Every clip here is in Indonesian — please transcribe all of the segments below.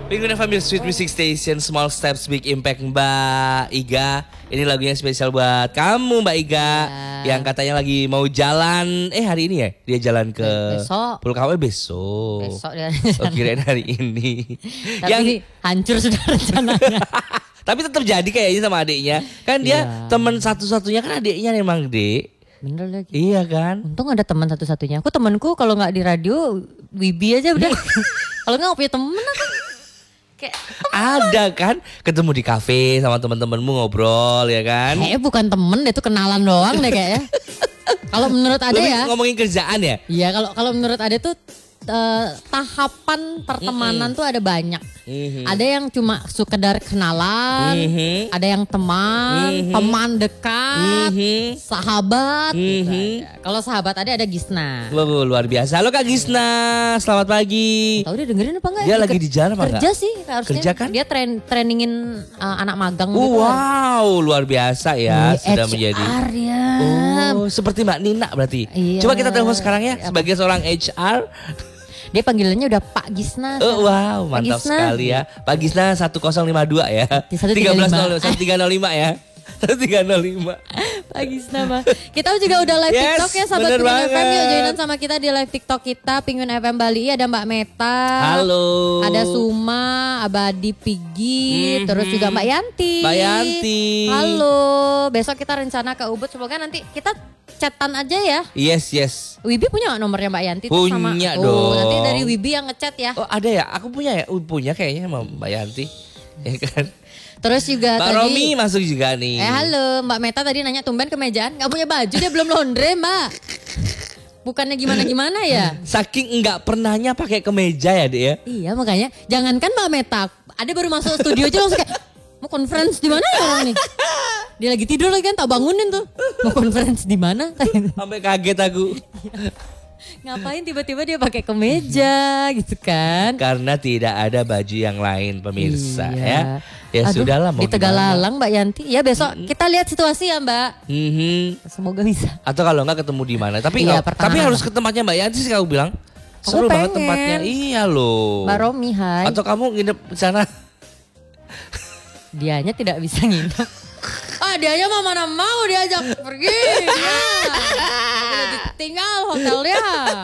Penguin FM Sweet Music Station, Small Steps Big Impact, Mbak Iga. Ini lagunya spesial buat kamu Mbak Iga yang katanya lagi mau jalan. Hari ini ya dia jalan ke besok. Pulau Kawe besok. Besok dia. Oh, kirain hari ini. Tapi yang hancur sudah rencananya. Tapi tetap jadi kayaknya sama adiknya. Kan dia teman satu-satunya kan adiknya memang, Dek. Bener lagi. Iya kan? Untung ada teman satu-satunya. Aku temanku kalau nggak di radio Wibi aja udah. Kalau nggak punya temen aku. Kayak ada kan ketemu di kafe sama teman-temanmu ngobrol ya kan? Bukan temen itu kenalan doang deh kayaknya. Kalau menurut Ade ya. Ngomongin kerjaan ya? Iya kalau menurut Ade tuh tahapan pertemanan tuh ada banyak. Ada yang cuma sekedar kenalan, ada yang teman dekat, sahabat. Gitu. Kalau sahabat ada Gisna. Wow, luar biasa. Halo Kak Gisna, selamat pagi. Tahu dia dengerin apa enggak? Dia lagi di jalan apa enggak? Kerja sih harusnya. Kerja kan? Dia trainingin anak magang gitu. Wow, luar biasa ya sudah HR menjadi. Ya. Oh, seperti Mbak Nina berarti. Iya. Coba kita telepon sekarang ya sebagai seorang HR. Dia panggilannya udah Pak Gisna. Wow, mantap sekali ya. Pak Gisna 1052 ya. 1305 ya. 1305. Pak Gisna mah. Kita juga udah live TikTok ya sahabat Penguin FM. Yuk joinan sama kita di live TikTok kita Penguin FM Bali. Ada Mbak Meta. Halo. Ada Suma, Abadi Pigi, terus juga Mbak Yanti. Mbak Yanti. Halo. Besok kita rencana ke Ubud. Semoga nanti kita chatan aja ya. Yes. Wibi punya gak nomornya Mbak Yanti? Punya dong. Nanti dari Wibi yang ngechat ya. Oh ada ya? Aku punya ya? Punya kayaknya sama Mbak Yanti. Ya kan? Terus juga Mbak tadi Romi masuk juga nih. Halo Mbak Meta tadi nanya tumben kemejaan. Gak punya baju dia belum laundry Mbak. Bukannya gimana-gimana ya? Saking enggak pernahnya pakai kemeja ya Dek ya? Iya makanya jangankan Mbak Meta. Ada baru masuk studio aja langsung kayak mau conference di mana ya orang nih? Dia lagi tidur lagi kan tak bangunin tuh. Mau conference di mana? Sampai kaget aku. Ngapain tiba-tiba dia pakai kemeja gitu kan? Karena tidak ada baju yang lain pemirsa ya. Ya Aduh, sudahlah mau di Tegalalang Mbak Yanti. Ya besok kita lihat situasi ya Mbak. Semoga bisa. Atau kalau enggak ketemu di mana. Tapi tapi harus ke tempatnya Mbak Yanti sih kamu bilang. Seru banget tempatnya. Iya loh. Mbak Romi hai. Atau kamu nginep di sana. Dianya tidak bisa nginep. Dianya mah mana mau diajak pergi. Ya. Tinggal hotelnya.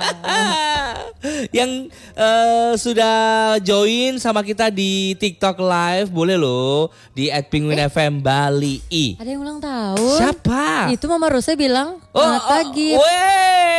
Yang sudah join sama kita di TikTok Live boleh loh di @penguinfm Bali. Ada yang ulang tahun. Siapa? Itu Mama Rose bilang selamat pagi.